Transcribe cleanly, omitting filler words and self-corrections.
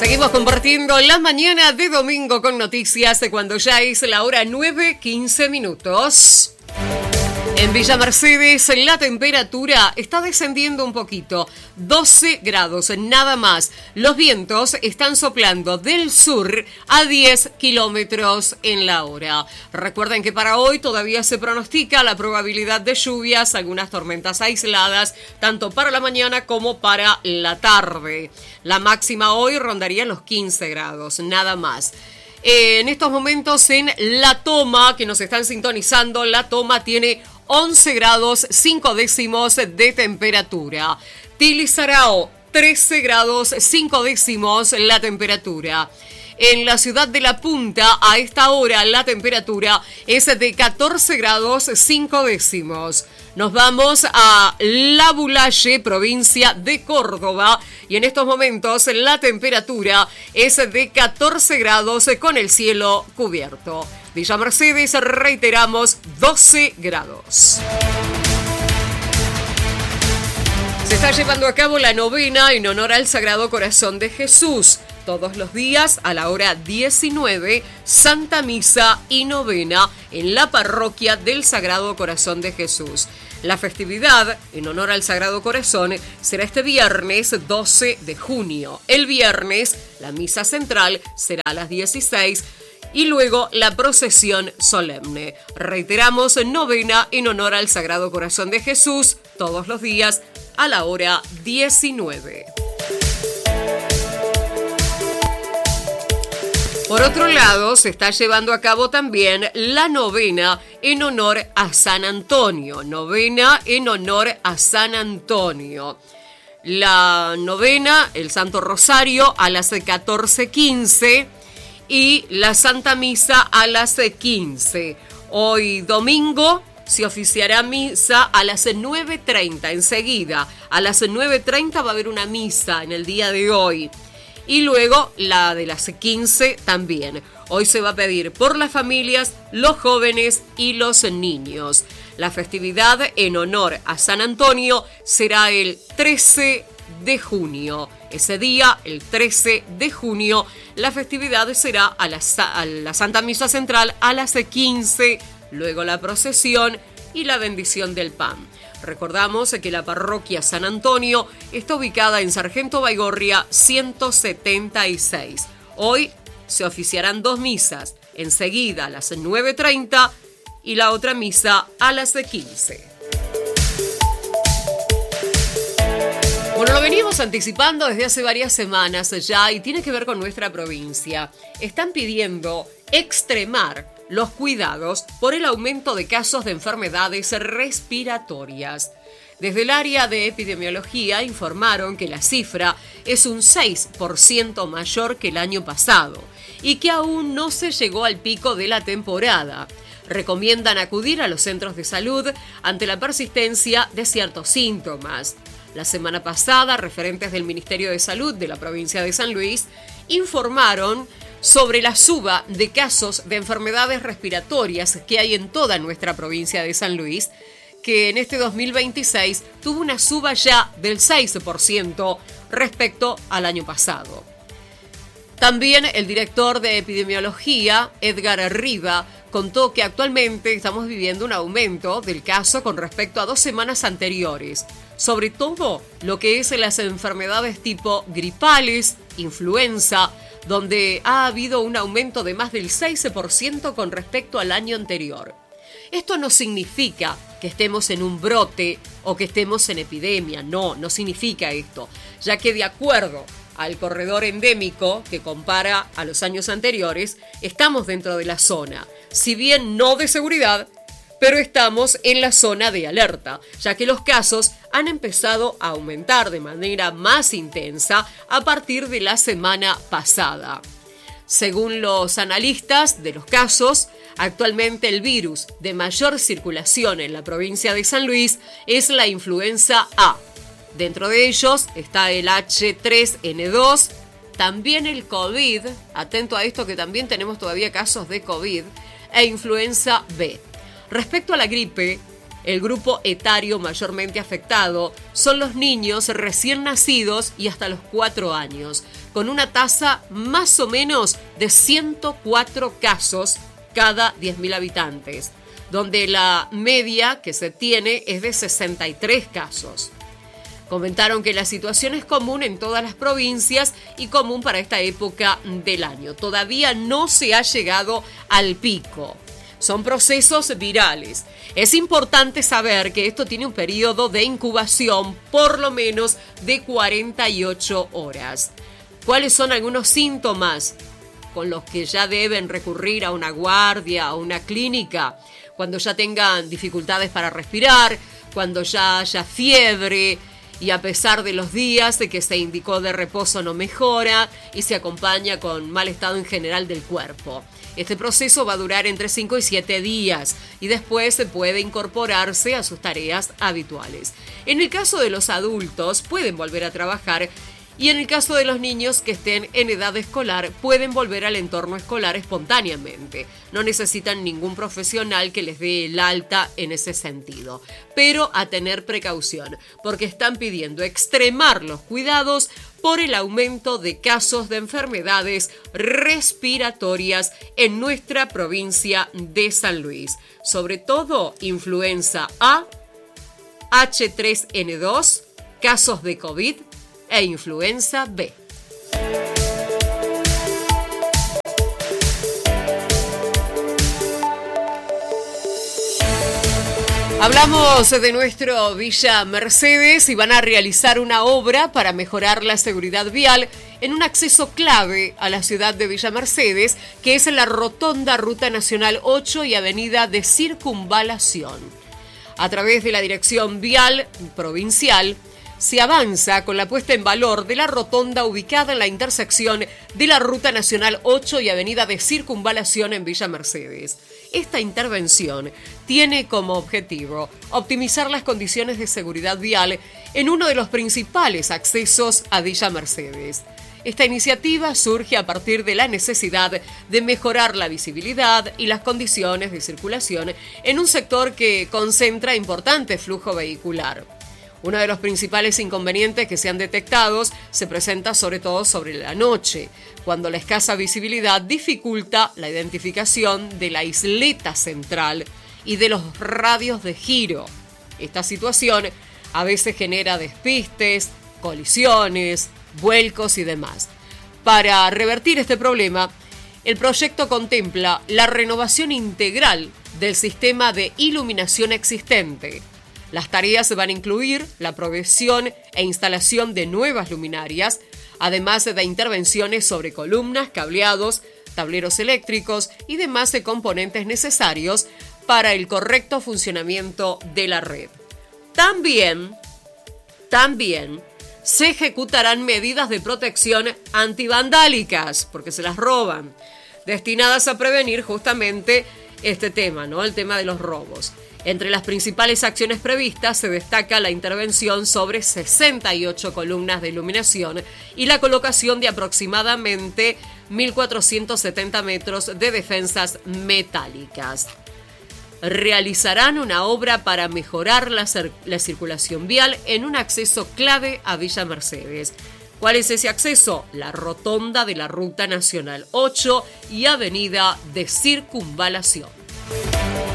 Seguimos compartiendo la mañana de domingo con noticias de cuando ya es la hora 9:15. En Villa Mercedes la temperatura está descendiendo un poquito, 12 grados nada más. Los vientos están soplando del sur a 10 kilómetros en la hora. Recuerden que para hoy todavía se pronostica la probabilidad de lluvias, algunas tormentas aisladas, tanto para la mañana como para la tarde. La máxima hoy rondaría los 15 grados, nada más. En estos momentos en La Toma, que nos están sintonizando, La Toma tiene 11 grados 5 décimos de temperatura. Tilizarao, 13 grados 5 décimos la temperatura. En la ciudad de La Punta, a esta hora, la temperatura es de 14 grados 5 décimos. Nos vamos a La Bulaye, provincia de Córdoba, y en estos momentos la temperatura es de 14 grados con el cielo cubierto. Villa Mercedes, reiteramos, 12 grados. Se está llevando a cabo la novena en honor al Sagrado Corazón de Jesús. Todos los días a la hora 19, Santa Misa y novena en la parroquia del Sagrado Corazón de Jesús. La festividad en honor al Sagrado Corazón será este viernes 12 de junio. El viernes, la misa central será a las 16 y luego la procesión solemne. Reiteramos, novena en honor al Sagrado Corazón de Jesús, todos los días a la hora 19. Por otro lado, se está llevando a cabo también la novena en honor a San Antonio. Novena en honor a San Antonio. La novena, el Santo Rosario, a las 14:15 y la Santa Misa a las 15. Hoy domingo se oficiará misa a las 9:30. Enseguida, a las 9:30 va a haber una misa en el día de hoy. Y luego la de las 15 también. Hoy se va a pedir por las familias, los jóvenes y los niños. La festividad en honor a San Antonio será el 13 de junio. Ese día, el 13 de junio, la festividad será a la Santa Misa Central a las 15, luego la procesión y la bendición del pan. Recordamos que la parroquia San Antonio está ubicada en Sargento Baigorria 176. Hoy se oficiarán dos misas, enseguida a las 9:30 y la otra misa a las 15. Bueno, lo venimos anticipando desde hace varias semanas ya y tiene que ver con nuestra provincia. Están pidiendo extremar los cuidados por el aumento de casos de enfermedades respiratorias. Desde el área de epidemiología informaron que la cifra es un 6% mayor que el año pasado y que aún no se llegó al pico de la temporada. Recomiendan acudir a los centros de salud ante la persistencia de ciertos síntomas. La semana pasada, referentes del Ministerio de Salud de la provincia de San Luis informaron sobre la suba de casos de enfermedades respiratorias que hay en toda nuestra provincia de San Luis, que en este 2026 tuvo una suba ya del 6% respecto al año pasado. También el director de epidemiología, Edgar Riva, contó que actualmente estamos viviendo un aumento del caso con respecto a 2 semanas anteriores, sobre todo lo que es las enfermedades tipo gripales, influenza, donde ha habido un aumento de más del 6% con respecto al año anterior. Esto no significa que estemos en un brote o que estemos en epidemia, no significa esto, ya que de acuerdo al corredor endémico que compara a los años anteriores, estamos dentro de la zona, si bien no de seguridad, pero estamos en la zona de alerta, ya que los casos han empezado a aumentar de manera más intensa a partir de la semana pasada. Según los analistas de los casos, actualmente el virus de mayor circulación en la provincia de San Luis es la influenza A. Dentro de ellos está el H3N2, también el COVID, atento a esto que también tenemos todavía casos de COVID, e influenza B. Respecto a la gripe, El grupo etario mayormente afectado son los niños recién nacidos y hasta los 4 años, con una tasa más o menos de 104 casos cada 10.000 habitantes, donde la media que se tiene es de 63 casos. Comentaron que la situación es común en todas las provincias y común para esta época del año. Todavía no se ha llegado al pico. Son procesos virales. Es importante saber que esto tiene un periodo de incubación por lo menos de 48 horas. ¿Cuáles son algunos síntomas con los que ya deben recurrir a una guardia, a una clínica? Cuando ya tengan dificultades para respirar, cuando ya haya fiebre y a pesar de los días de que se indicó de reposo no mejora y se acompaña con mal estado en general del cuerpo. Este proceso va a durar entre 5 y 7 días y después se puede incorporarse a sus tareas habituales. En el caso de los adultos pueden volver a trabajar y en el caso de los niños que estén en edad escolar pueden volver al entorno escolar espontáneamente. No necesitan ningún profesional que les dé el alta en ese sentido. Pero a tener precaución, porque están pidiendo extremar los cuidados por el aumento de casos de enfermedades respiratorias en nuestra provincia de San Luis. Sobre todo influenza A, H3N2, casos de COVID e influenza B. Hablamos de nuestro Villa Mercedes y van a realizar una obra para mejorar la seguridad vial en un acceso clave a la ciudad de Villa Mercedes, que es la rotonda Ruta Nacional 8 y Avenida de Circunvalación. A través de la Dirección Vial Provincial, se avanza con la puesta en valor de la rotonda ubicada en la intersección de la Ruta Nacional 8 y Avenida de Circunvalación en Villa Mercedes. Esta intervención tiene como objetivo optimizar las condiciones de seguridad vial en uno de los principales accesos a Villa Mercedes. Esta iniciativa surge a partir de la necesidad de mejorar la visibilidad y las condiciones de circulación en un sector que concentra importante flujo vehicular. Uno de los principales inconvenientes que se han detectado se presenta sobre todo sobre la noche, cuando la escasa visibilidad dificulta la identificación de la isleta central y de los radios de giro. Esta situación a veces genera despistes, colisiones, vuelcos y demás. Para revertir este problema, el proyecto contempla la renovación integral del sistema de iluminación existente. Las tareas van a incluir la provisión e instalación de nuevas luminarias, además de intervenciones sobre columnas, cableados, tableros eléctricos y demás componentes necesarios para el correcto funcionamiento de la red. También se ejecutarán medidas de protección antivandálicas, porque se las roban, destinadas a prevenir justamente este tema, ¿no? El tema de los robos. Entre las principales acciones previstas se destaca la intervención sobre 68 columnas de iluminación y la colocación de aproximadamente 1.470 metros de defensas metálicas. Realizarán una obra para mejorar la circulación vial en un acceso clave a Villa Mercedes. ¿Cuál es ese acceso? La rotonda de la Ruta Nacional 8 y Avenida de Circunvalación.